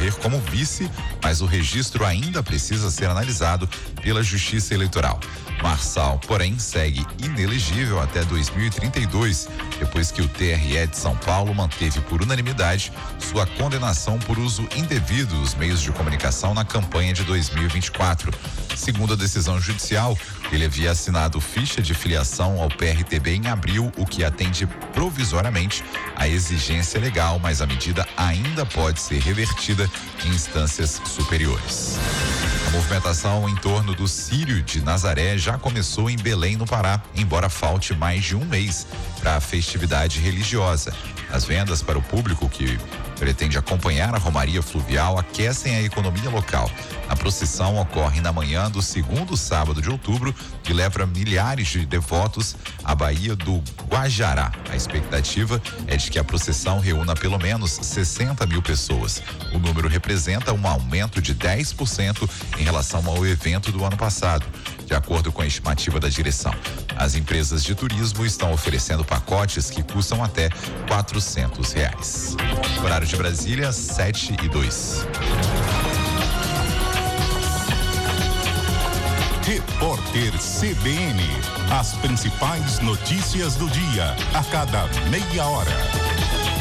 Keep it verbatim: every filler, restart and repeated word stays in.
concorrer como vice, mas o registro ainda precisa ser analisado pela Justiça Eleitoral. Marçal, porém, segue inelegível até dois mil e trinta e dois, depois que o T R E de São Paulo manteve por unanimidade sua condenação por uso indevido dos meios de comunicação na campanha de dois mil e vinte e quatro. Segundo a decisão judicial, ele havia assinado ficha de filiação ao P R T B em abril, o que atende provisoriamente à exigência legal, mas a medida ainda pode ser revertida em instâncias superiores. A movimentação em torno do Círio de Nazaré já começou em Belém, no Pará, embora falte mais de um mês para a festividade religiosa. As vendas para o público que pretende acompanhar a Romaria Fluvial aquecem a economia local. A procissão ocorre na manhã do segundo sábado de outubro e leva milhares de devotos à Baía do Guajará. A expectativa é de que a procissão reúna pelo menos sessenta mil pessoas. O número representa um aumento de dez por cento em relação ao evento do ano passado, de acordo com a estimativa da direção. As empresas de turismo estão oferecendo pacotes que custam até quatrocentos reais. Horário de Brasília, sete e dois. Repórter C B N. As principais notícias do dia, a cada meia hora.